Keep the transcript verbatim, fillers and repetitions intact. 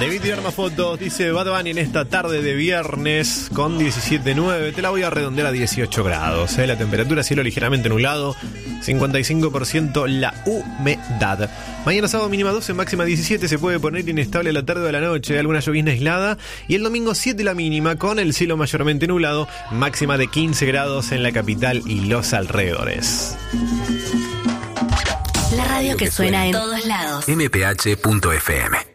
David arma fotos, dice Bad Bunny en esta tarde de viernes con diecisiete nueve. Te la voy a redondear a dieciocho grados. ¿eh? La temperatura, cielo ligeramente nublado, cincuenta y cinco por ciento la humedad. Mañana sábado mínima doce, máxima diecisiete. Se puede poner inestable a la tarde o a la noche, alguna llovizna aislada. Y el domingo siete la mínima, con el cielo mayormente nublado, máxima de quince grados en la capital y los alrededores. La radio que suena en todos lados. M P H punto F M